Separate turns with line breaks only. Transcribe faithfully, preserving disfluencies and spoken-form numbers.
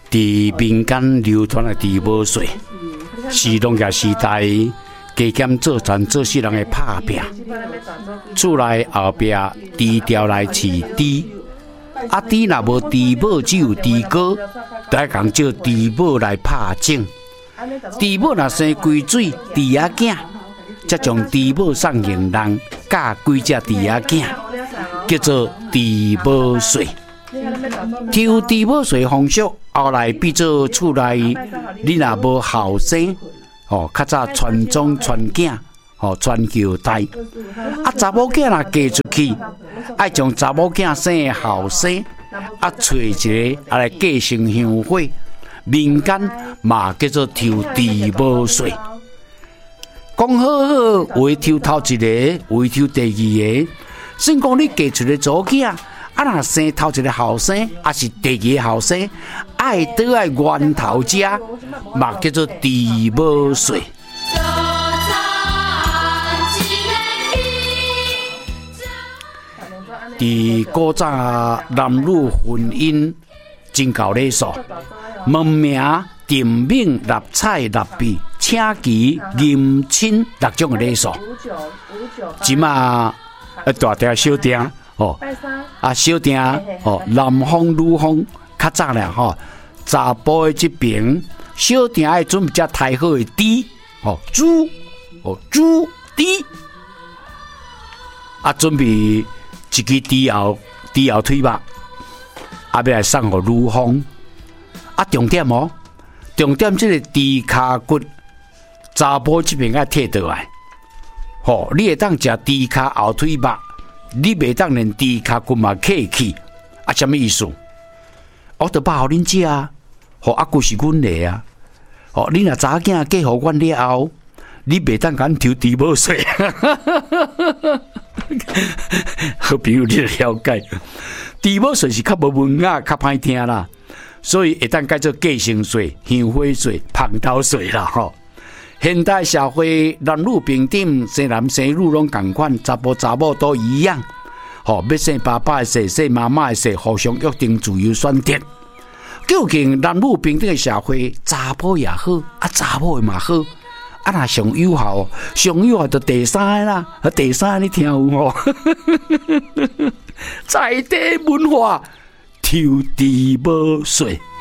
在民间流传的地保税，是农业时代加减做田做事人的打拼。厝内后壁地条来饲猪，啊猪若无猪母，只有猪哥，就爱共借猪母来拍种。猪母若生规水猪仔囝，则将猪母送行人，教几只猪仔囝，叫做猪母税。抽猪母税方式，后来变做厝内你若无后生，哦，较早传宗传囝，哦，传后代。啊，查某囝若嫁出去，爱将查某囝生的后生，啊，找一个啊来继承香火。民间嘛叫做抽猪母税。讲好好为抽头一个，为抽第二个。算讲你嫁出个祖囝。啊！若生头一个后生，还是第二个后生，爱倒爱源头食，嘛叫做猪母税。伫古早男女婚姻真够礼数，门名、定名、立彩、立币、请期、迎亲六种的礼数。即马呃大条小条。哦，啊，小店哦，男方女方较早啦吼，查甫的这边小店爱准备只太好的猪，哦，猪，哦，猪猪，啊，准备一支猪后猪后腿肉，啊，要来送给女方，啊，重点哦，重点这个猪骹骨，查甫这边爱摕倒来，吼、哦，你会当食猪骹后腿肉。你袂当连猪骹骨嘛客去，啊，什么意思？我得包互恁食啊，吼，啊，骨是阮的啊，吼，你若查囝嫁互阮了后，你袂当敢抽猪母税，好朋友你了解，猪母税是较无文雅、较歹听啦，所以会当改做继承税、香火税、芳头税啦，吼。现代社会男女平等，生男生女拢同款，查甫查某都一样。吼、哦，要生爸爸的事，生妈妈的事，互相约定，自由选择。究竟男女平等的社会，查甫也好，啊查某的嘛好，啊若上有效，上有效就第三个啦，啊第三个你听有无？在地文化，抽猪母税。